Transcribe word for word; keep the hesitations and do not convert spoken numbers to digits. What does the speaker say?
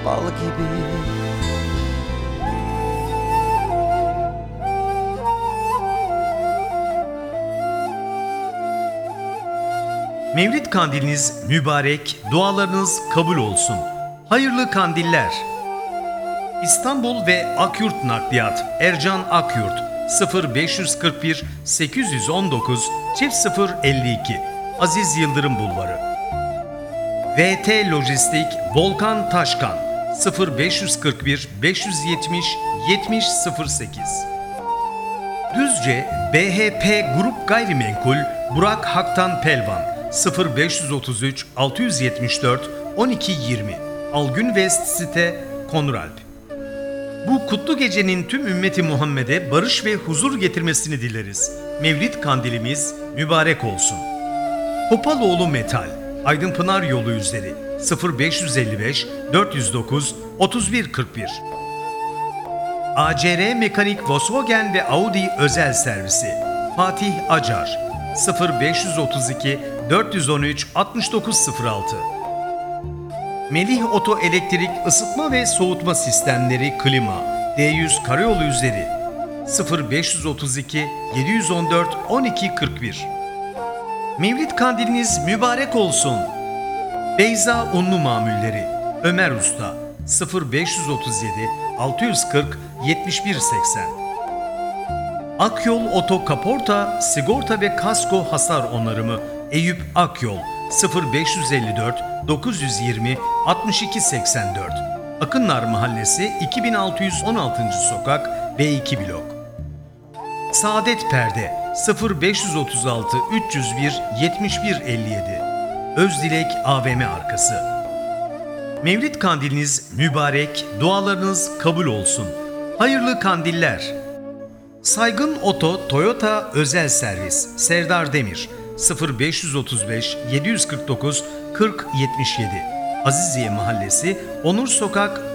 bal gibi. Mevlid kandiliniz mübarek, dualarınız kabul olsun. Hayırlı kandiller. İstanbul ve Akyurt Nakliyat Ercan Akyurt sıfır beş kırk bir sekiz yüz on dokuz çift sıfır elli iki Aziz Yıldırım Bulvarı. V T Lojistik Volkan Taşkan sıfır beş kırk bir beş yüz yetmiş yetmiş sıfır sekiz. Düzce B H P Grup Gayrimenkul Burak Haktan Pelvan sıfır beş otuz üç altı yüz yetmiş dört on iki yirmi Algün West Site Konuralp. Bu kutlu gecenin tüm ümmeti Muhammed'e barış ve huzur getirmesini dileriz. Mevlid kandilimiz mübarek olsun. Topaloğlu Metal Aydınpınar Yolu üzeri sıfır beş elli beş dört yüz dokuz otuz bir kırk bir. A C R Mekanik Volkswagen ve Audi Özel Servisi Fatih Acar sıfır beş otuz iki dört yüz on üç altmış dokuz sıfır altı. Melih Oto Elektrik Isıtma ve Soğutma Sistemleri Klima D yüz Karayolu üzeri sıfır beş otuz iki yedi yüz on dört on iki kırk bir. Mevlid kandiliniz mübarek olsun. Beyza Unlu Mamulleri Ömer Usta sıfır beş otuz yedi altı yüz kırk yetmiş bir seksen. Akyol Oto Kaporta Sigorta ve Kasko Hasar Onarımı Eyüp Akyol sıfır beş elli dört dokuz yüz yirmi altmış iki seksen dört. Akınlar Mahallesi iki bin altı yüz on altıncı Sokak B iki Blok. Saadet Perde sıfır beş otuz altı üç yüz bir yetmiş bir elli yedi. Özdilek A V M arkası. Mevlid kandiliniz mübarek, dualarınız kabul olsun. Hayırlı kandiller. Saygın Oto Toyota Özel Servis Serdar Demir sıfır beş otuz beş yedi yüz kırk dokuz kırk yetmiş yedi. Aziziye Mahallesi Onur Sokak